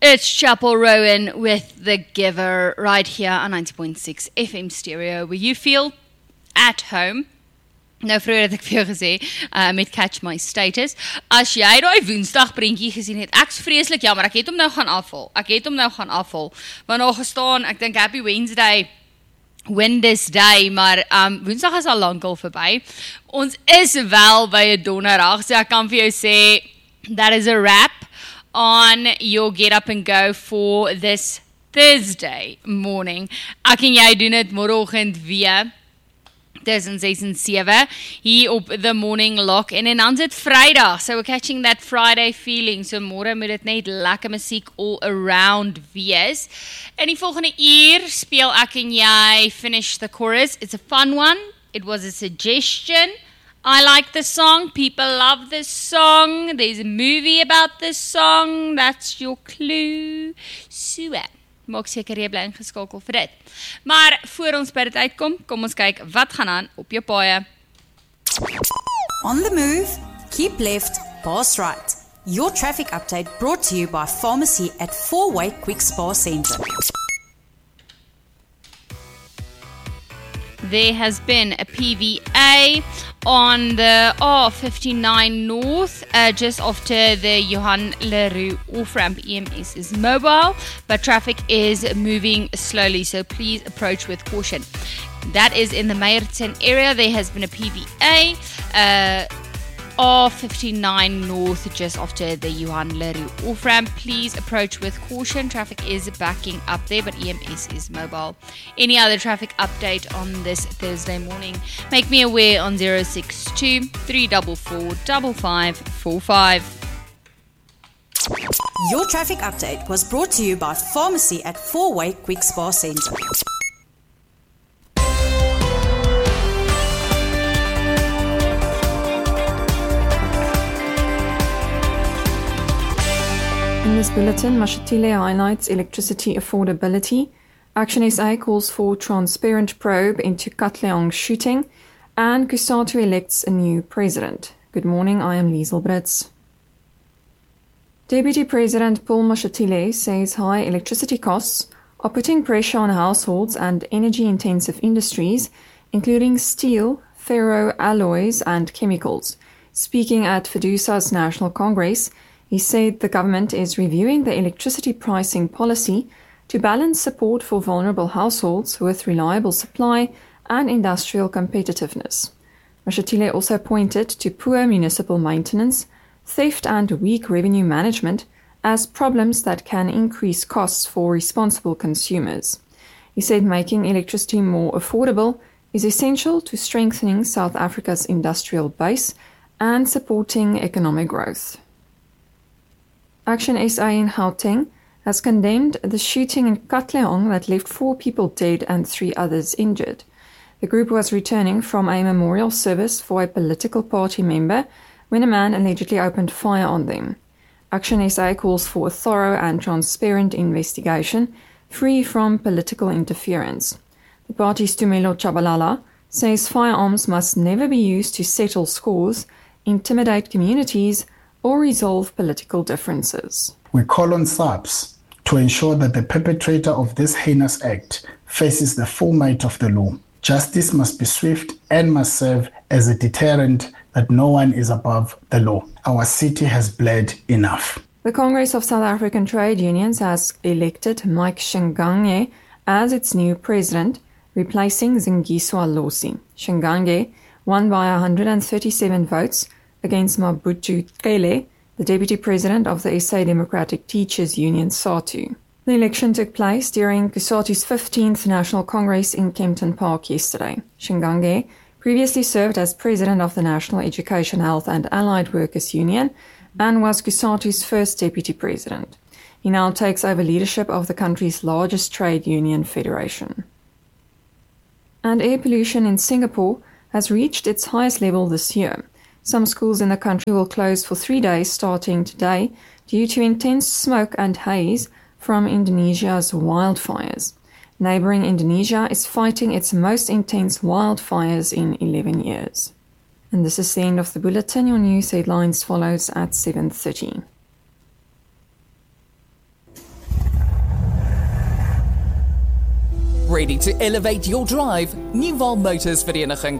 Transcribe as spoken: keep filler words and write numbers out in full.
It's Chapel Rowan with The Giver right here on ninety point six F M stereo, where you feel at home. Nou vroeër het ek vir jou gesê, uh, met Catch My Status, as jy daai Woensdag prentjie gesien het, ek's vreeslik jammer, ek het hom nou gaan afval, ek het hom nou gaan afval, maar nou gestaan, ek dink Happy Wednesday, win this day, maar um, Woensdag is al lang al verby, ons is wel by 'n donderdag, so ek kan vir jou sê, that is a wrap on your get up and go for this Thursday morning. Ek en jy doen dit môreoggend weer, tussen ses en sewe, hier op The Morning Lock, en dan is dit Vrydag, so we're catching that Friday feeling, so môre moet dit net lekker musiek all around wees. In die volgende uur speel ek en jy Finish the Chorus. It's a fun one, it was a suggestion, I like the song, people love this song, there's a movie about this song, that's your clue, so maak seker jy bly ingeskakel vir dit. Maar voor ons by dit uitkom, kom ons kyk wat gaan aan op jou paaie. On the move, keep left, pass right. Your traffic update brought to you by Pharmacy at Four-Way Quick Spa Centre. There has been a P V A on the R fifty-nine North, uh, just after the Johan Leroux off-ramp. E M S is mobile, but traffic is moving slowly, so please approach with caution. That is in the Meyerton area. There has been a P V A, uh, R fifty-nine North, just after the Johan Leroux off-ramp. Please approach with caution. Traffic is backing up there, but E M S is mobile. Any other traffic update on this Thursday morning, make me aware on zero six two, three four four, five five four five. Your traffic update was brought to you by Pharmacy at Four-Way Quick Spa Centre. In this bulletin, Mashatile highlights electricity affordability. Action S A calls for transparent probe into Katleong shooting, and Kusatu elects a new president. Good morning, I am Liesel Brits. Deputy President Paul Mashatile says high electricity costs are putting pressure on households and energy-intensive industries, including steel, ferroalloys and chemicals. Speaking at FEDUSA's National Congress, he said the government is reviewing the electricity pricing policy to balance support for vulnerable households with reliable supply and industrial competitiveness. Mashatile also pointed to poor municipal maintenance, theft and weak revenue management as problems that can increase costs for responsible consumers. He said making electricity more affordable is essential to strengthening South Africa's industrial base and supporting economic growth. Action S A in Gauteng has condemned the shooting in Katleong that left four people dead and three others injured. The group was returning from a memorial service for a political party member when a man allegedly opened fire on them. Action S A calls for a thorough and transparent investigation, free from political interference. The party's Tumelo Chabalala says firearms must never be used to settle scores, intimidate communities, or resolve political differences. We call on S A P S to ensure that the perpetrator of this heinous act faces the full might of the law. Justice must be swift and must serve as a deterrent that no one is above the law. Our city has bled enough. The Congress of South African Trade Unions has elected Mike Shingange as its new president, replacing Zingiswa Losi. Shingange won by one hundred thirty-seven votes against Mabutu Kele, the deputy president of the S A Democratic Teachers Union, SATU. The election took place during Kusatu's fifteenth National Congress in Kempton Park yesterday. Shingange previously served as president of the National Education, Health and Allied Workers Union and was Kusatu's first deputy president. He now takes over leadership of the country's largest trade union federation. And air pollution in Singapore has reached its highest level this year. Some schools in the country will close for three days starting today due to intense smoke and haze from Indonesia's wildfires. Neighbouring Indonesia is fighting its most intense wildfires in eleven years. And this is the end of the bulletin. Your news headlines follows at seven thirty. Ready to elevate your drive? Nuval Motors Vereniging